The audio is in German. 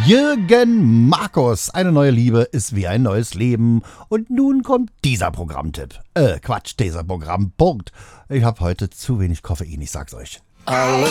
Jürgen Markus, eine neue Liebe ist wie ein neues Leben. Und nun kommt dieser Programmtipp. Dieser Programmpunkt. Ich habe heute zu wenig Koffein, ich sag's euch. Alles